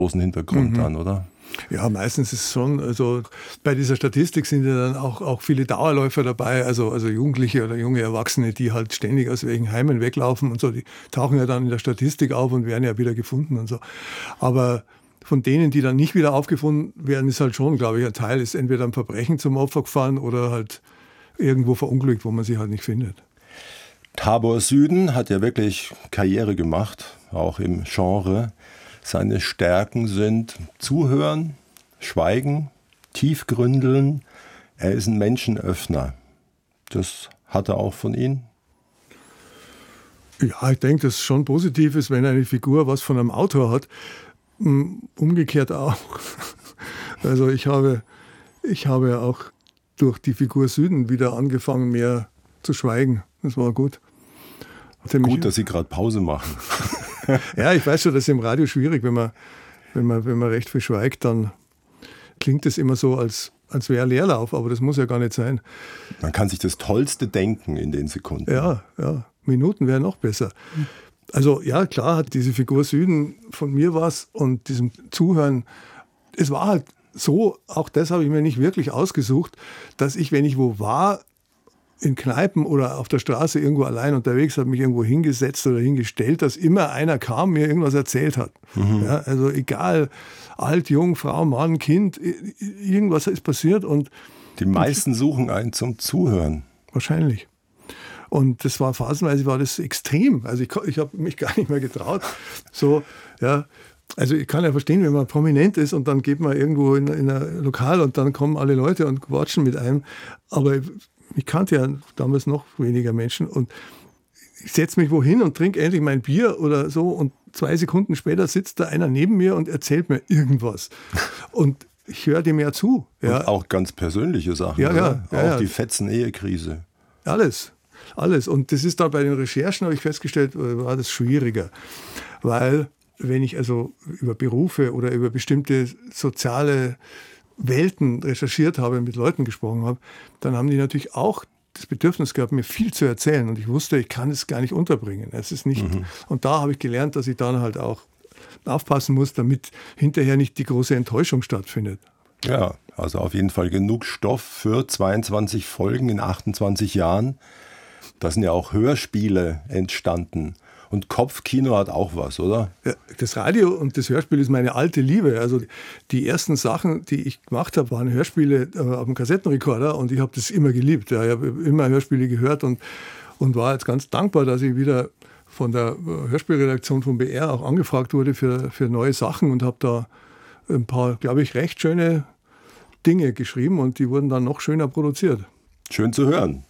großen Hintergrund dann, oder? Ja, meistens ist es schon, also bei dieser Statistik sind ja dann auch viele Dauerläufer dabei, also Jugendliche oder junge Erwachsene, die halt ständig aus welchen Heimen weglaufen und so, die tauchen ja dann in der Statistik auf und werden ja wieder gefunden und so. Aber von denen, die dann nicht wieder aufgefunden werden, ist halt schon, glaube ich, ein Teil ist entweder ein Verbrechen zum Opfer gefallen oder halt irgendwo verunglückt, wo man sie halt nicht findet. Tabor Süden hat ja wirklich Karriere gemacht, auch im Genre. Seine Stärken sind Zuhören, Schweigen, Tiefgründeln. Er ist ein Menschenöffner. Das hat er auch von Ihnen? Ja, ich denke, dass es schon positiv ist, wenn eine Figur was von einem Autor hat. Umgekehrt auch. Also ich habe auch durch die Figur Süden wieder angefangen, mehr zu schweigen. Das war gut. Gut, dass Sie gerade Pause machen. Ja, ich weiß schon, das ist im Radio schwierig, wenn man recht viel schweigt, dann klingt es immer so, als wäre Leerlauf, aber das muss ja gar nicht sein. Man kann sich das Tollste denken in den Sekunden. Ja, Minuten wäre noch besser. Also ja, klar hat diese Figur Süden von mir was und diesem Zuhören, es war halt so, auch das habe ich mir nicht wirklich ausgesucht, dass ich, wenn ich wo war, in Kneipen oder auf der Straße irgendwo allein unterwegs, habe mich irgendwo hingesetzt oder hingestellt, dass immer einer kam, mir irgendwas erzählt hat. Ja, also egal, alt, jung, Frau, Mann, Kind, irgendwas ist passiert. Und die meisten suchen einen zum Zuhören. Wahrscheinlich. Und das war phasenweise extrem. Also ich habe mich gar nicht mehr getraut. So, ja. Also ich kann ja verstehen, wenn man prominent ist und dann geht man irgendwo in ein Lokal und dann kommen alle Leute und quatschen mit einem. Aber ich kannte ja damals noch weniger Menschen und ich setze mich wohin und trinke endlich mein Bier oder so und 2 Sekunden später sitzt da einer neben mir und erzählt mir irgendwas. Und ich höre dem ja zu. Ja. Und auch ganz persönliche Sachen. Ja. Auch die Fetzen-Ehekrise. Alles. Und das ist dann bei den Recherchen, habe ich festgestellt, war das schwieriger. Weil wenn ich also über Berufe oder über bestimmte soziale Welten recherchiert habe, mit Leuten gesprochen habe, dann haben die natürlich auch das Bedürfnis gehabt, mir viel zu erzählen. Und ich wusste, ich kann es gar nicht unterbringen. Es ist nicht. Und da habe ich gelernt, dass ich dann halt auch aufpassen muss, damit hinterher nicht die große Enttäuschung stattfindet. Ja, also auf jeden Fall genug Stoff für 22 Folgen in 28 Jahren. Da sind ja auch Hörspiele entstanden. Und Kopfkino hat auch was, oder? Ja, das Radio und das Hörspiel ist meine alte Liebe. Also die ersten Sachen, die ich gemacht habe, waren Hörspiele auf dem Kassettenrekorder und ich habe das immer geliebt. Ja, ich habe immer Hörspiele gehört und war jetzt ganz dankbar, dass ich wieder von der Hörspielredaktion vom BR auch angefragt wurde für neue Sachen und habe da ein paar, glaube ich, recht schöne Dinge geschrieben und die wurden dann noch schöner produziert. Schön zu hören.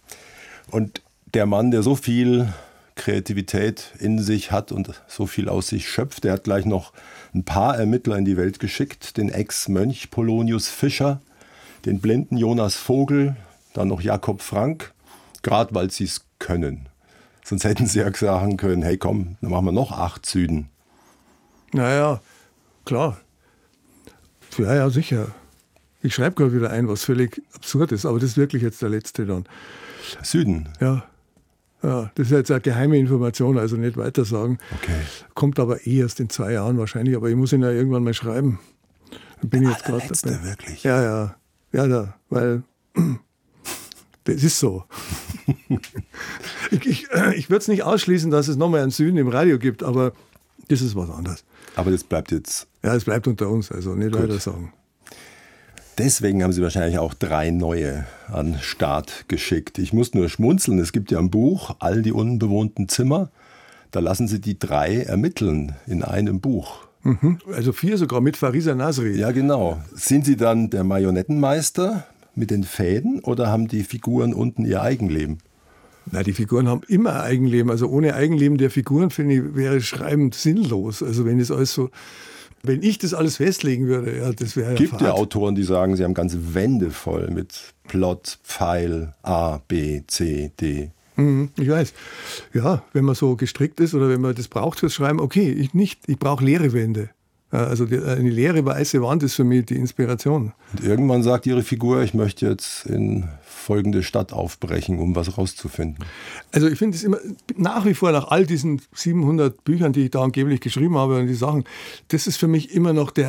Und der Mann, der so viel Kreativität in sich hat und so viel aus sich schöpft. Er hat gleich noch ein paar Ermittler in die Welt geschickt. Den Ex-Mönch Polonius Fischer, den blinden Jonas Vogel, dann noch Jakob Frank, gerade weil sie es können. Sonst hätten sie ja sagen können, hey komm, dann machen wir noch 8 Süden. Naja, klar. Ja, sicher. Ich schreibe gerade wieder ein, was völlig absurd ist, aber das ist wirklich jetzt der letzte dann. Süden? Ja. Ja, das ist jetzt eine geheime Information, also nicht weiter sagen. Okay. Kommt aber erst in 2 Jahren wahrscheinlich, aber ich muss ihn ja irgendwann mal schreiben. Dann bin ich jetzt gerade dabei. Wirklich? Ja, weil das ist so. Ich würde es nicht ausschließen, dass es nochmal einen Süden im Radio gibt, aber das ist was anderes. Aber das bleibt jetzt... Ja, es bleibt unter uns, also nicht weiter sagen. Deswegen haben Sie wahrscheinlich auch 3 neue an den Start geschickt. Ich muss nur schmunzeln. Es gibt ja ein Buch, All die unbewohnten Zimmer. Da lassen Sie die 3 ermitteln in einem Buch. Also 4 sogar mit Farisa Nasri. Ja, genau. Sind Sie dann der Marionettenmeister mit den Fäden oder haben die Figuren unten ihr Eigenleben? Na, die Figuren haben immer Eigenleben. Also ohne Eigenleben der Figuren, finde ich, wäre Schreiben sinnlos. Also wenn ich das alles festlegen würde, ja, das wäre ja Gibt ja Autoren, die sagen, sie haben ganze Wände voll mit Plot, Pfeil, A, B, C, D. Ich weiß. Ja, wenn man so gestrickt ist oder wenn man das braucht fürs Schreiben, okay, ich nicht. Ich brauche leere Wände. Also eine leere weiße Wand ist für mich die Inspiration. Und irgendwann sagt Ihre Figur, ich möchte jetzt in folgende Stadt aufbrechen, um was rauszufinden. Also ich finde es immer, nach wie vor nach all diesen 700 Büchern, die ich da angeblich geschrieben habe und die Sachen, das ist für mich immer noch der